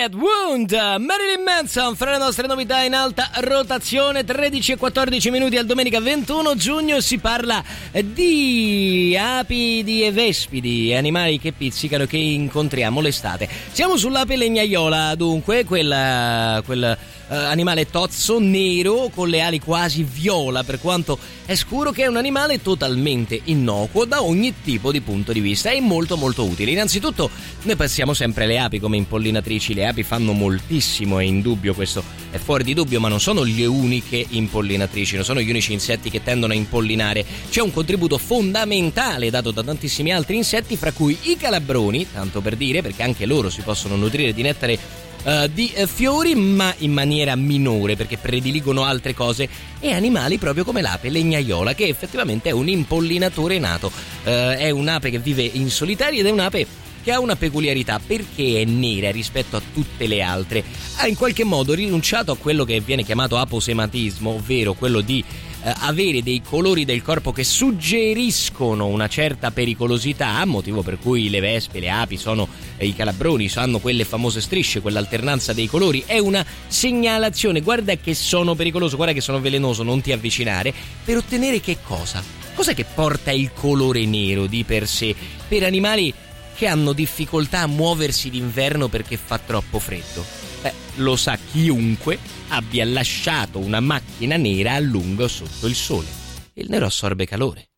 Get Wound, Marilyn Manson, fra le nostre novità in alta rotazione. 13 e 14 minuti al domenica 21 giugno. Si parla di apidi e vespidi, animali che pizzicano, che incontriamo l'estate. Siamo sull'ape legnaiola, dunque, quel animale tozzo nero con le ali quasi viola, per quanto è scuro, che è un animale totalmente innocuo da ogni tipo di punto di vista e molto molto utile. Innanzitutto noi pensiamo sempre alle api come impollinatrici. Le api fanno moltissimo, è indubbio, questo è fuori di dubbio, ma non sono le uniche impollinatrici, non sono gli unici insetti che tendono a impollinare. C'è un contributo fondamentale dato da tantissimi altri insetti, fra cui i calabroni, tanto per dire, perché anche loro si possono nutrire di nettare di fiori, ma in maniera minore, perché prediligono altre cose, e animali proprio come l'ape legnaiola, che effettivamente è un impollinatore nato. È un'ape che vive in solitaria ed è un'ape che ha una peculiarità, perché è nera rispetto a tutte le altre. Ha in qualche modo rinunciato a quello che viene chiamato aposematismo, ovvero quello di avere dei colori del corpo che suggeriscono una certa pericolosità, motivo per cui le vespe, le api, i calabroni hanno quelle famose strisce, quell'alternanza dei colori, è una segnalazione: guarda che sono pericoloso, guarda che sono velenoso, non ti avvicinare. Per ottenere che cosa? Cos'è che porta il colore nero di per sé per animali che hanno difficoltà a muoversi d'inverno perché fa troppo freddo? Lo sa chiunque abbia lasciato una macchina nera a lungo sotto il sole. Il nero assorbe calore.